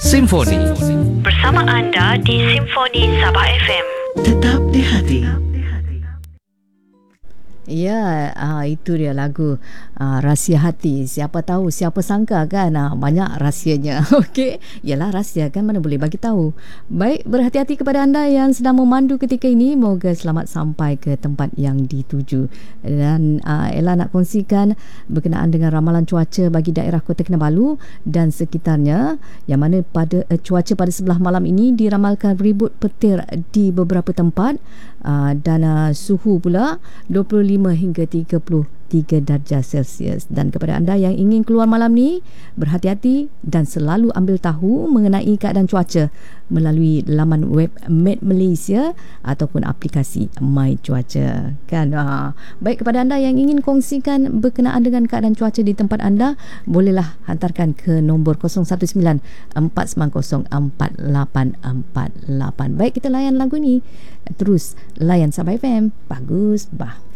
Simfoni. Bersama anda di Simfoni Sabah FM. Tetap di hati. Ya, itu dia lagu Rahsia Hati. Siapa tahu, siapa sangka kan banyak rahsianya. Okey, yalah rahsia kan, mana boleh bagi tahu. Baik, berhati-hati kepada anda yang sedang memandu ketika ini. Moga selamat sampai ke tempat yang dituju. Dan Ella nak kongsikan berkenaan dengan ramalan cuaca bagi daerah Kota Kinabalu dan sekitarnya, yang mana pada cuaca pada sebelah malam ini diramalkan ribut petir di beberapa tempat, dan suhu pula 25 hingga 33 darjah Celsius. Dan kepada anda yang ingin keluar malam ni, berhati-hati dan selalu ambil tahu mengenai keadaan cuaca melalui laman web Met Malaysia ataupun aplikasi My Cuaca kan. Baik, kepada anda yang ingin kongsikan berkenaan dengan keadaan cuaca di tempat anda, bolehlah hantarkan ke nombor 019-490-4848. Baik, kita layan lagu ni. Terus layan Sabah FM. Bagus bah.